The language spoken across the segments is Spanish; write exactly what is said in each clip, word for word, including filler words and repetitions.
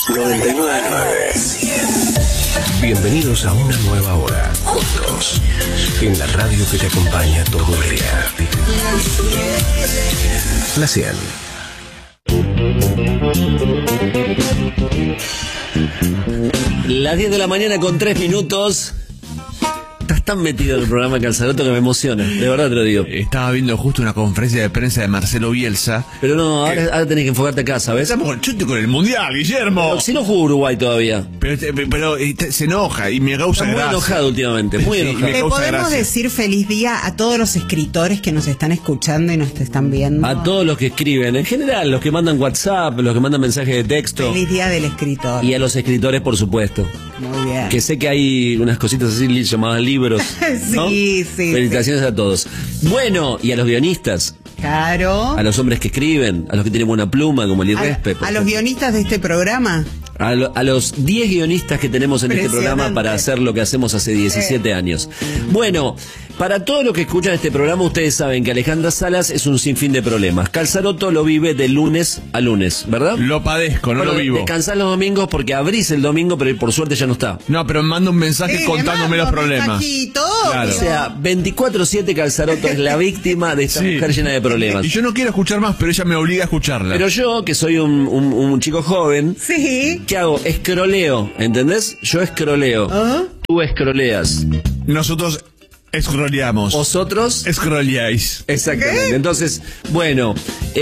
noventa y nueve punto nueve. Bienvenidos a una nueva hora, juntos, en la radio que te acompaña todo el día. La cien. Las diez de la mañana con tres minutos. Estás tan metido en el programa Calzaroto que me emociona, de verdad te lo digo. Estaba viendo justo una conferencia de prensa de Marcelo Bielsa. Pero no, ahora, ahora tenés que enfocarte acá, ¿sabes? Estamos con chute con el Mundial, Guillermo. Pero si no jugó Uruguay todavía. Pero, pero este, se enoja y me causa Está muy gracia. enojado últimamente, muy Sí, enojado. me Le causa podemos gracia. decir feliz día a todos los escritores que nos están escuchando y nos están viendo. A todos los que escriben, en general, los que mandan WhatsApp, los que mandan mensajes de texto. Feliz día del escritor. Y a los escritores, por supuesto. Muy bien. Que sé que hay unas cositas así li- llamadas libros, ¿no? Sí, sí, Felicitaciones a todos. Bueno, y a los guionistas, Claro. a los hombres que escriben, a los que tienen buena pluma, como el A, Irrespe. por a los ejemplo. guionistas de este programa. A, lo- a los diez guionistas que tenemos en este Impresionante. programa para hacer lo que hacemos hace diecisiete años. Bueno, para todos los que escuchan este programa, ustedes saben que Alejandra Salas es un sinfín de problemas. Calzaroto lo vive de lunes a lunes, ¿verdad? Lo padezco, no Bueno, lo vivo. descansás los domingos porque abrís el domingo, pero por suerte ya no está. No, pero manda un mensaje Sí, contándome le los mando un problemas. mensajito, Claro. O sea, veinticuatro siete Calzaroto es la víctima de esta Sí. mujer llena de problemas. Y yo no quiero escuchar más, pero ella me obliga a escucharla. Pero yo, que soy un, un- un chico joven, Sí. ¿qué hago? Escroleo, ¿entendés? Yo escroleo. ¿Ah? Tú escroleas. Nosotros escroleamos. Vosotros... Escroleáis. Exactamente. ¿Qué? Entonces, bueno,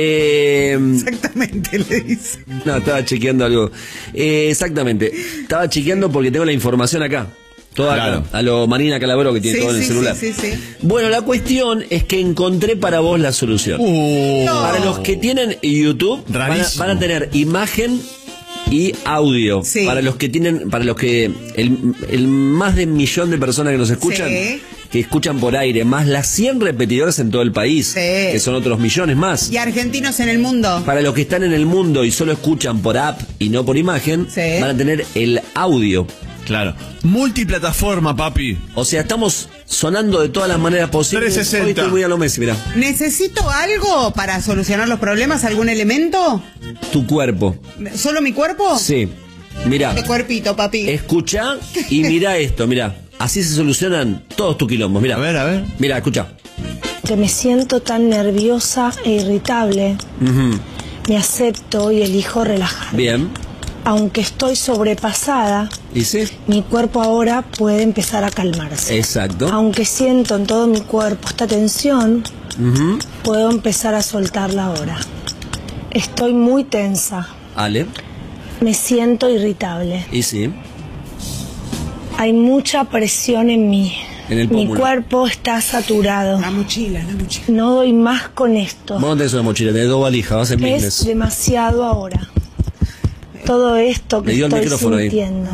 eh, Exactamente, le dice. no, estaba chequeando algo. Eh, exactamente. Estaba chequeando porque tengo la información acá. Toda acá, Claro. a lo Marina Calavero que tiene Sí, todo en el sí, celular. sí, sí, sí. Bueno, la cuestión es que encontré para vos la solución. Uh, No. Para los que tienen YouTube, van a, Rarísimo. van a tener imagen y audio. Sí. Para los que tienen, para los que el, el más de un millón de personas que nos escuchan, Sí. que escuchan por aire, más las cien repetidores en todo el país, Sí. que son otros millones más. Y argentinos en el mundo. Para los que están en el mundo y solo escuchan por app y no por imagen, Sí. van a tener el audio. claro. Multiplataforma, papi. O sea, estamos sonando de todas las maneras posibles. trescientos sesenta. Hoy estoy muy a lo Messi, mirá. ¿Necesito algo para solucionar los problemas? ¿Algún elemento? Tu cuerpo. ¿Solo mi cuerpo? Sí. Mirá. De cuerpito, papi. Escucha y mirá esto, mirá. Así se solucionan todos tus quilombos, mirá. A ver, a ver. Mirá, escucha. Que me siento tan nerviosa e irritable. Ujú. Me acepto y elijo relajarme. Bien. Aunque estoy sobrepasada, ¿Y sí? mi cuerpo ahora puede empezar a calmarse. Exacto. Aunque siento en todo mi cuerpo esta tensión, Ujú. puedo empezar a soltarla ahora. Estoy muy tensa. Ale. Me siento irritable. ¿Y sí? Hay mucha presión en mí. En el Mi pómulo. cuerpo está saturado. La mochila, la mochila. No doy más con esto. Vos no tenés una mochila, tenés dos valijas, vas en Es business. demasiado ahora. Todo esto que Me dio el estoy micrófono ahí. sintiendo.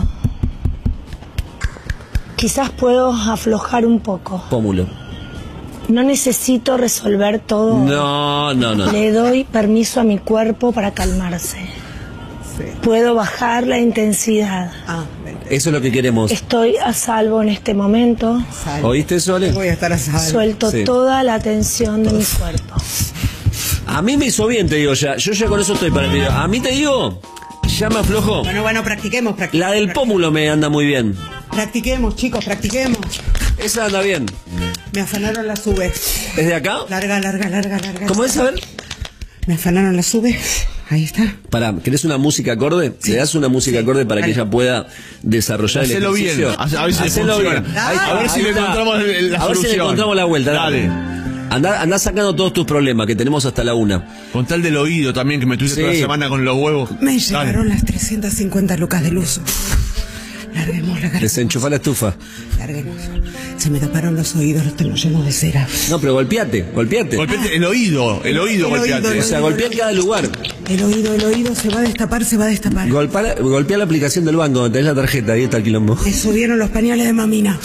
Quizás puedo aflojar un poco. Pómulo. No necesito resolver todo. No, no, no. Le doy permiso a mi cuerpo para calmarse. Sí. Puedo bajar la intensidad. Ah, ven. Eso es lo que queremos. Estoy a salvo en este momento. Sal. ¿Oíste eso, Ale? Voy a estar a salvo. Suelto Sí. toda la tensión de mi cuerpo. A mí me hizo bien, te digo ya. Yo ya con eso estoy para el video. A mí te digo, ya me aflojo. Bueno, bueno, practiquemos, practiquemos. La del pómulo me anda muy bien. Practiquemos, chicos, practiquemos. Esa anda bien. Me afanaron las V. ¿Es de acá? Larga, larga, larga, larga. ¿Cómo es? A ver. Me afanaron las V. Ahí está. Pará, ¿querés una música acorde? ¿Le das una música acorde para que ella pueda desarrollar Hacelo el bien, ejercicio? a- a ver si le Hacelo funciona. bien. Ahí está, A ver si ahí le está. encontramos el- la A ver si le solución. encontramos la vuelta. Dale. Andá, andá sacando todos tus problemas, que tenemos hasta la una. Con tal del oído también, que me tuviste Sí. toda la semana con los huevos. Me Dale. llegaron las trescientas cincuenta lucas de luz. Larguemos, larguemos. Desenchufá la estufa. Larguemos. Se me taparon los oídos, los tengo llenos de cera. No, pero golpeate, golpeate. Golpeate el oído, el oído, El golpeate. oído, O sea, golpea en cada lugar. El oído, el oído se va a destapar, se va a destapar. Golpea, golpea la aplicación del banco donde tenés la tarjeta, ahí está el quilombo. Me subieron los pañales de mamina.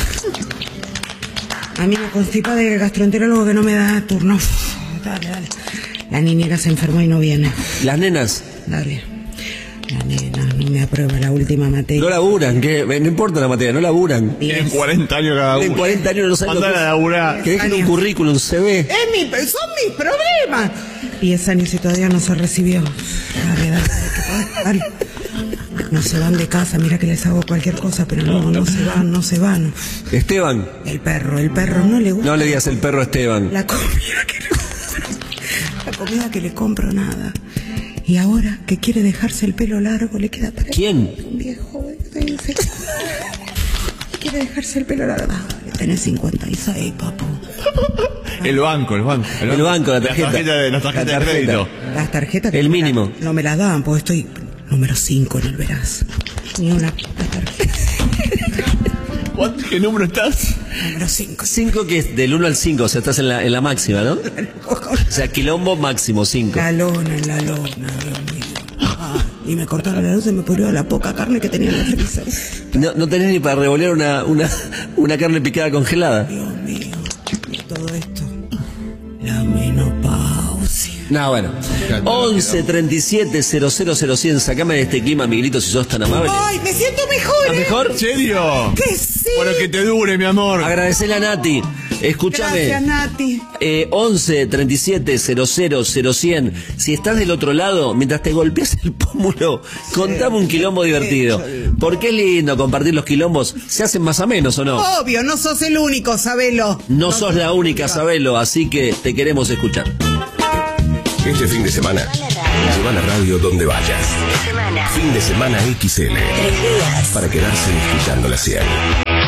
A mí me constipa del gastroenterólogo que no me da turno. Dale, dale. La niñera se enfermó y no viene. Las nenas Dale. La nena no me aprueba la última materia. no laburan, que no importa la materia, no laburan. Tienen cuarenta años cada uno. Tienen cuarenta años, no saben lo Mandala que a laburar. Que dejen un currículum, un C V. Es mi, son mis problemas. Diez años y todavía no se recibió. Dale, dale, dale, que podés, dale. No se van de casa, mira que les hago cualquier cosa, pero no, no se van, no se van. Esteban. El perro, el perro no le gusta. No le digas el perro a Esteban. La comida que le compro. La comida que le compro, nada. Y ahora que quiere dejarse el pelo largo, le queda para... ¿Quién? Un viejo. Quiere dejarse el pelo largo. Dale, tenés cincuenta y seis, papu. El banco, el banco. El, el banco, la tarjeta. La tarjeta de, la tarjeta la de crédito. Las tarjetas que el no mínimo. Me la, no me las dan, porque estoy número cinco en el veraz. Ni una puta tarjeta. ¿Qué número estás? Número cinco. cinco que es del uno al cinco, o sea, estás en la, en la máxima, ¿no? O sea, quilombo máximo, cinco. La lona, en la lona, Dios mío. Ah, y me cortaron la luz y me pudrió la poca carne que tenía en la freezer. No, no tenés ni para revolear una, una, una carne picada congelada. Dios mío, y todo esto. La menopausia. No, bueno. once treinta y siete cero cero cero cien. Sacame de este clima, Miguelito, si sos tan amable. ¡Ay, me siento mejor! ¿Estás ¿eh? mejor? ¿En serio? ¡Que sí! Bueno, que te dure, mi amor. Agradecele a Nati. Escúchame. Gracias, Nati. Eh, once treinta y siete cero cero cero cien. Si estás del otro lado, mientras te golpeas el pómulo, contame un quilombo divertido. Porque es lindo compartir los quilombos. ¿Se hacen más a menos o no? Obvio, no sos el único, sabelo. No, no sos la única, sabelo, así que te queremos escuchar. Este fin de semana, lleva la radio donde vayas. Fin de semana X L. Para quedarse escuchando la cien.